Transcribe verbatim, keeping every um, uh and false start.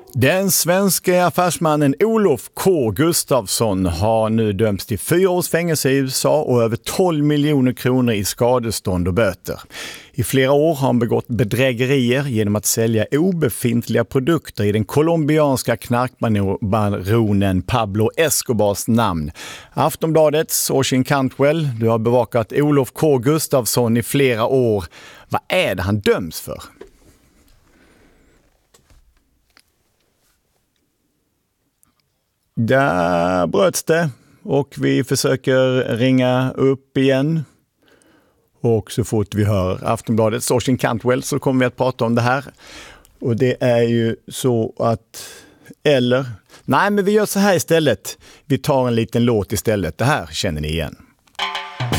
Den svenska affärsmannen Olof K. Gustafsson har nu dömts till fyra års fängelse i U S A och över tolv miljoner kronor i skadestånd och böter. I flera år har han begått bedrägerier genom att sälja obefintliga produkter i den colombianska knarkbaronen Pablo Escobars namn. Aftonbladets Oisin Cantwell, du har bevakat Olof K. Gustafsson i flera år. Vad är det han döms för? Där bröts det och vi försöker ringa upp igen. Och så fort vi hör Aftonbladets Oisin Cantwell så kommer vi att prata om det här. Och det är ju så att... Eller... Nej, men vi gör så här istället. Vi tar en liten låt istället. Det här känner ni igen.